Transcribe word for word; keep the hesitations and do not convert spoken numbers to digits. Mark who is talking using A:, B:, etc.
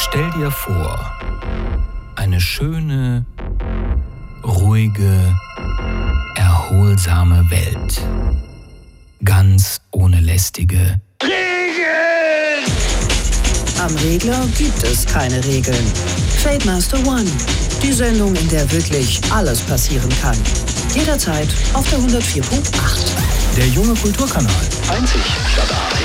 A: Stell dir vor, eine schöne, ruhige, erholsame Welt. Ganz ohne lästige
B: Regeln!
C: Am Regler gibt es keine Regeln. Fademaster One, die Sendung, in der wirklich alles passieren kann. Jederzeit auf der hundertvier Punkt acht.
A: Der junge Kulturkanal.
B: Einzig statt